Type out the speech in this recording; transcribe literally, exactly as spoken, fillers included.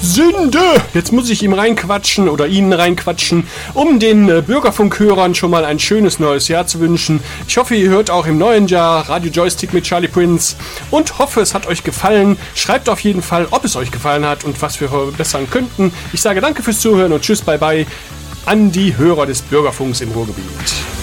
Sünde! Jetzt muss ich ihm reinquatschen oder Ihnen reinquatschen, um den äh, Bürgerfunkhörern schon mal ein schönes neues Jahr zu wünschen. Ich hoffe, ihr hört auch im neuen Jahr Radio Joystick mit Charlie Prince und hoffe, es hat euch gefallen. Schreibt auf jeden Fall, ob es euch gefallen hat und was wir verbessern könnten. Ich sage danke fürs Zuhören und tschüss, bye bye an die Hörer des Bürgerfunks im Ruhrgebiet.